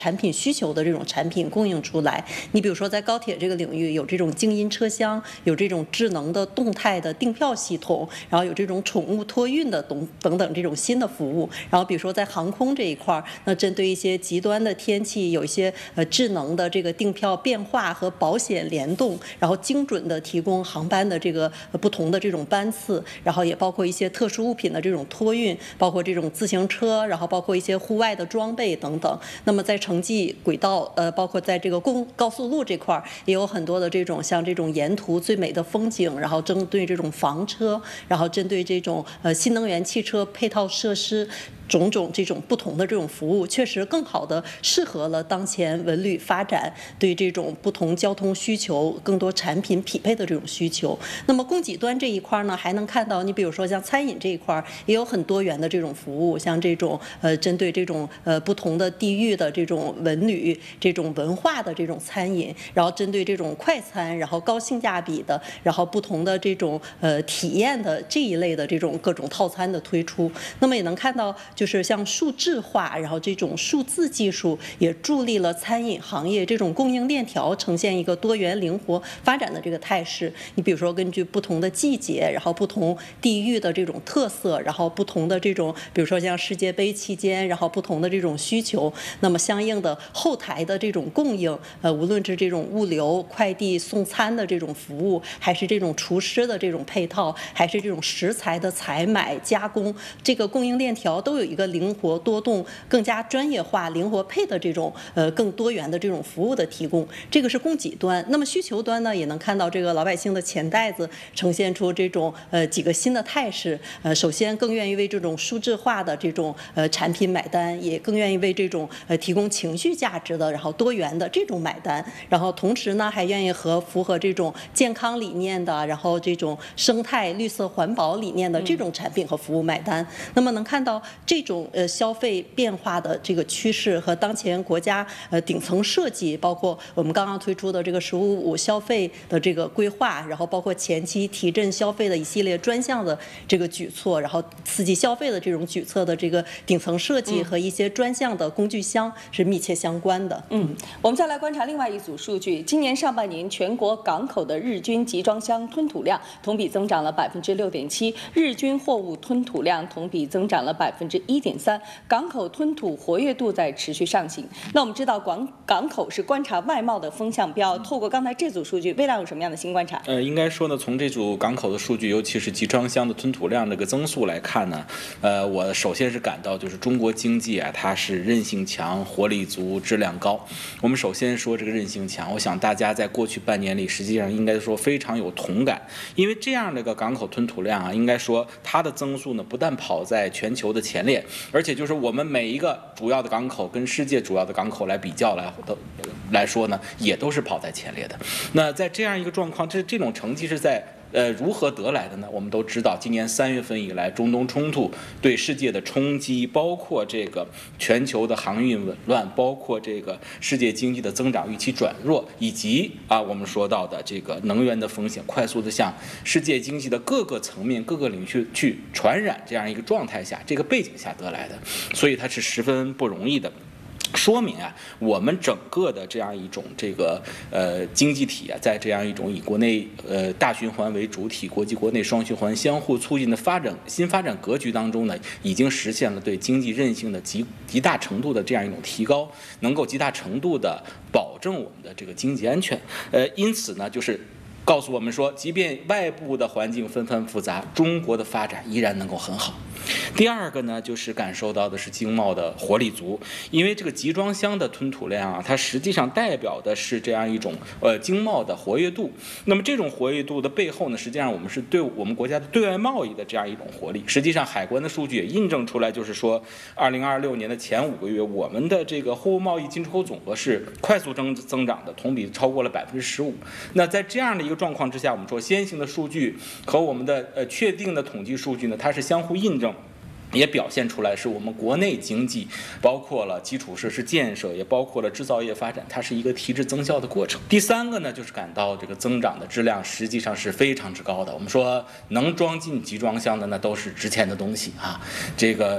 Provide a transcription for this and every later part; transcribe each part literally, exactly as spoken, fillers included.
产品需求的这种产品供应出来。你比如说在高铁这个领域，有这种静音车厢，有这种智能的动态的订票系统，然后有这种宠物托运的等等等这种新的服务。然后比如说在航空这一块，那针对一些极端的天气，有一些呃智能的这个订票变化和保险联动，然后精准的提供航班的这个不同的这种班次，然后也包括一些特殊物品的这种托运，包括这种自行车，然后包括一些户外的装备等等。那么在城际轨道，呃，包括在这个公高速路这块儿，也有很多的这种像这种沿途最美的风景，然后针对这种房车，然后针对这种呃新能源汽车配套设施。种种这种不同的这种服务，确实更好的适合了当前文旅发展对这种不同交通需求、更多产品匹配的这种需求。那么供给端这一块呢，还能看到，你比如说像餐饮这一块也有很多元的这种服务，像这种呃针对这种呃不同的地域的这种文旅、这种文化的这种餐饮，然后针对这种快餐，然后高性价比的，然后不同的这种呃体验的这一类的这种各种套餐的推出。那么也能看到。就是像数字化，然后这种数字技术也助力了餐饮行业这种供应链条呈现一个多元灵活发展的这个态势。你比如说，根据不同的季节，然后不同地域的这种特色，然后不同的这种，比如说像世界杯期间，然后不同的这种需求，那么相应的后台的这种供应，呃，无论是这种物流、快递送餐的这种服务，还是这种厨师的这种配套，还是这种食材的采买加工，这个供应链条都有一个灵活多动、更加专业化、灵活配的这种呃更多元的这种服务的提供，这个是供给端。那么需求端呢，也能看到这个老百姓的钱袋子呈现出这种呃几个新的态势。呃，首先更愿意为这种数字化的这种呃产品买单，也更愿意为这种呃提供情绪价值的，然后多元的这种买单。然后同时呢，还愿意和符合这种健康理念的，然后这种生态绿色环保理念的这种产品和服务买单。那么能看到这种呃消费变化的这个趋势和当前国家呃顶层设计，包括我们刚刚推出的这个“十五五”消费的这个规划，然后包括前期提振消费的一系列专项的这个举措，然后刺激消费的这种举措的这个顶层设计和一些专项的工具箱是密切相关的。 嗯，我们再来观察另外一组数据，今年上半年全国港口的日均集装箱吞吐量同比增长了百分之六点七，日均货物吞吐量同比增长了百分之一点三。港口吞吐活跃度在持续上行。那我们知道港港口是观察外贸的风向标，透过刚才这组数据，魏亮有什么样的新观察？ 呃，应该说呢，从这组港口的数据，尤其是集装箱的吞吐量这个增速来看呢，呃，我首先是感到就是中国经济啊，它是韧性强、活力足、质量高。我们首先说这个韧性强，我想大家在过去半年里，实际上应该说非常有同感，因为这样的一个港口吞吐量啊，应该说它的增速呢，不但跑在全球的前列，而且就是我们每一个主要的港口跟世界主要的港口来比较来的来说呢，也都是跑在前列的。那在这样一个状况，这这种成绩是在呃如何得来的呢？我们都知道，今年三月份以来，中东冲突对世界的冲击，包括这个全球的航运紊乱，包括这个世界经济的增长预期转弱，以及啊我们说到的这个能源的风险快速的向世界经济的各个层面、各个领域去传染这样一个状态下，这个背景下得来的，所以它是十分不容易的。说明啊，我们整个的这样一种这个呃经济体啊，在这样一种以国内呃大循环为主体、国际国内双循环相互促进的发展新发展格局当中呢，已经实现了对经济韧性的极极大程度的这样一种提高，能够极大程度的保证我们的这个经济安全。呃，因此呢，就是告诉我们说，即便外部的环境纷繁复杂，中国的发展依然能够很好。第二个呢，就是感受到的是经贸的活力足，因为这个集装箱的吞吐量啊，它实际上代表的是这样一种呃经贸的活跃度。那么这种活跃度的背后呢，实际上我们是对我们国家的对外贸易的这样一种活力。实际上，海关的数据也印证出来，就是说，二零二六年的前五个月，我们的这个货物贸易进出口总额是快速增增长的，同比超过了百分之十五。那在这样的一个状况之下，我们说先行的数据和我们的呃确定的统计数据呢，它是相互印证。也表现出来是我们国内经济，包括了基础设施建设，也包括了制造业发展，它是一个提质增效的过程。第三个呢，就是感到这个增长的质量实际上是非常之高的。我们说能装进集装箱的那都是值钱的东西啊，这个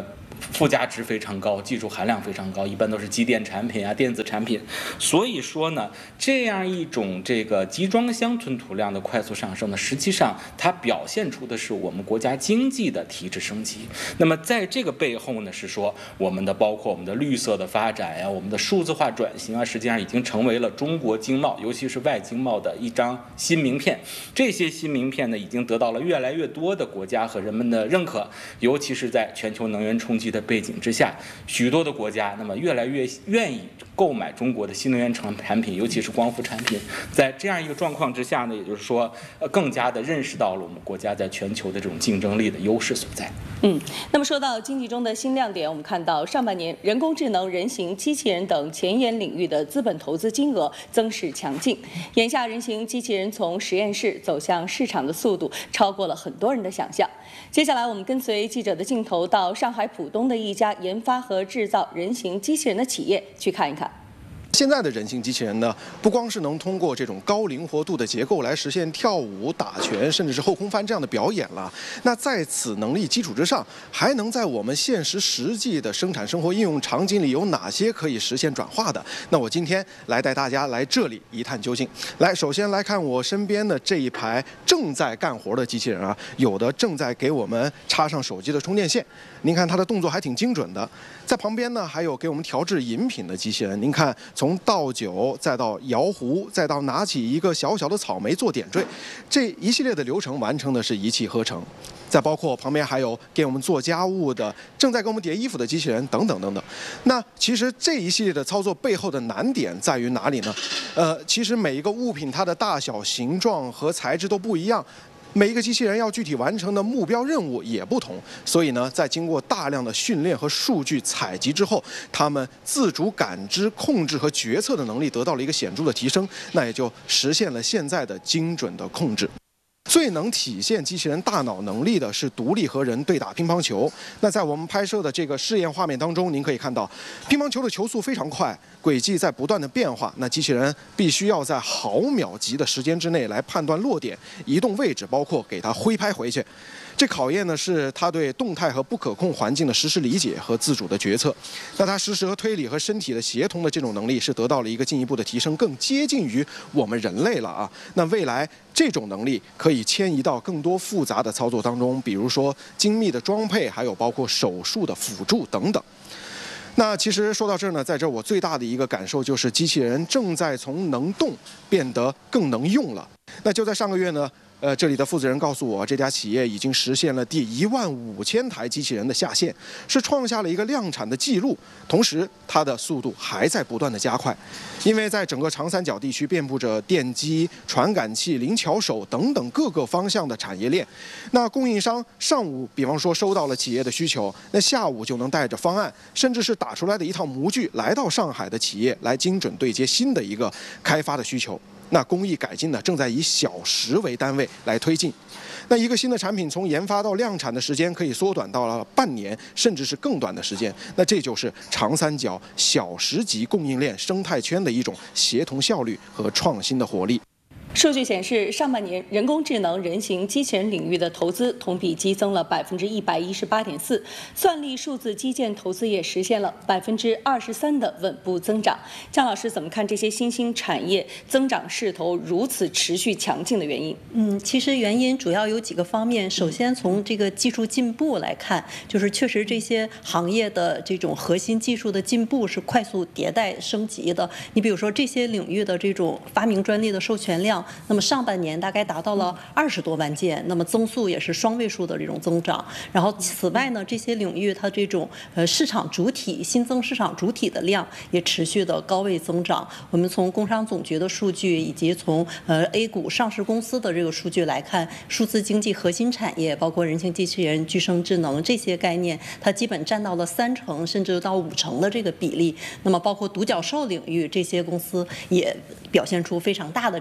附加值非常高，技术含量非常高，一般都是机电产品啊、电子产品。所以说呢，这样一种这个集装箱吞吐量的快速上升呢，实际上它表现出的是我们国家经济的提质升级。那么在这个背后呢，是说我们的包括我们的绿色的发展呀、我们的数字化转型啊，实际上已经成为了中国经贸，尤其是外经贸的一张新名片。这些新名片呢，已经得到了越来越多的国家和人们的认可，尤其是在全球能源冲击的背景之下，许多的国家那么越来越愿意购买中国的新能源产产品，尤其是光伏产品。在这样一个状况之下呢，也就是说，呃，更加的认识到了我们国家在全球的这种竞争力的优势所在。 嗯，那么说到经济中的新亮点，我们看到上半年人工智能、人形机器人等前沿领域的资本投资金额增势强劲。眼下，人形机器人从实验室走向市场的速度超过了很多人的想象。接下来，我们跟随记者的镜头到上海浦东的一家研发和制造人形机器人的企业去看一看。 现在的人形机器人呢，不光是能通过这种高灵活度的结构来实现跳舞、打拳，甚至是后空翻这样的表演了。那在此能力基础之上，还能在我们现实实际的生产生活应用场景里有哪些可以实现转化的？那我今天来带大家来这里一探究竟。来，首先来看我身边的这一排正在干活的机器人啊，有的正在给我们插上手机的充电线。您看它的动作还挺精准的。在旁边呢，还有给我们调制饮品的机器人。您看，从倒酒，再到摇壶，再到拿起一个小小的草莓做点缀，这一系列的流程完成的是一气呵成。再包括旁边还有给我们做家务的、正在给我们叠衣服的机器人等等等等。那其实这一系列的操作背后的难点在于哪里呢？呃，其实每一个物品它的大小、形状和材质都不一样。每一个机器人要具体完成的目标任务也不同，所以呢，在经过大量的训练和数据采集之后，他们自主感知、控制和决策的能力得到了一个显著的提升，那也就实现了现在的精准的控制。最能体现机器人大脑能力的是独立和人对打乒乓球。那在我们拍摄的这个试验画面当中，您可以看到，乒乓球的球速非常快，轨迹在不断的变化。那机器人必须要在毫秒级的时间之内来判断落点、移动位置，包括给它挥拍回去。这考验的是它对动态和不可控环境的实时理解和自主的决策。那它实时和推理和身体的协同的这种能力是得到了一个进一步的提升，更接近于我们人类了啊。那未来这种能力可以迁移到更多复杂的操作当中，比如说精密的装配，还有包括手术的辅助等等。那其实说到这儿呢，在这儿我最大的一个感受就是机器人正在从能动变得更能用了。那就在上个月呢，呃，这里的负责人告诉我，这家企业已经实现了第一万五千台机器人的下线，是创下了一个量产的记录。同时，它的速度还在不断的加快，因为在整个长三角地区遍布着电机、传感器、灵巧手等等各个方向的产业链。那供应商上午，比方说收到了企业的需求，那下午就能带着方案，甚至是打出来的一套模具，来到上海的企业来精准对接新的一个开发的需求。那工艺改进呢，正在以小时为单位来推进。那一个新的产品从研发到量产的时间可以缩短到了半年，甚至是更短的时间。那这就是长三角小时级供应链生态圈的一种协同效率和创新的活力。 数据显示，上半年人工智能、人形机器人领域的投资同比激增了百分之一百一十八点四，算力数字基建投资也实现了百分之二十三的稳步增长。姜老师怎么看这些新兴产业增长势头如此持续强劲的原因？ 嗯，其实原因主要有几个方面。首先从这个技术进步来看，就是确实这些行业的这种核心技术的进步是快速迭代升级的。你比如说这些领域的这种发明专利的授权量，那么上半年大概达到了二十多万件，那么增速也是双位数的这种增长。然后此外呢，这些领域它这种呃市场主体新增市场主体的量也持续的高位增长。我们从工商总局的数据以及从呃 A 股上市公司的这个数据来看，数字经济核心产业包括人形机器人、具生智能这些概念，它基本占到了三成甚至到五成的这个比例。那么包括独角兽领域这些公司也表现出非常大的这种增长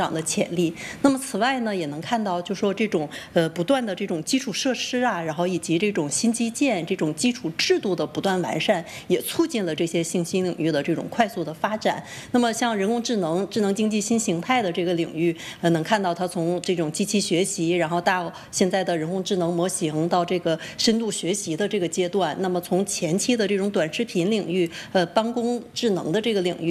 长的潜力。那么此外呢，也能看到，就说这种呃不断的这种基础设施啊，然后以及这种新基建、这种基础制度的不断完善，也促进了这些信息领域的这种快速的发展。那么像人工智能、智能经济新形态的这个领域，呃，能看到它从这种机器学习，然后到现在的人工智能模型，到这个深度学习的这个阶段。那么从前期的这种短视频领域，呃，办公智能的这个领域。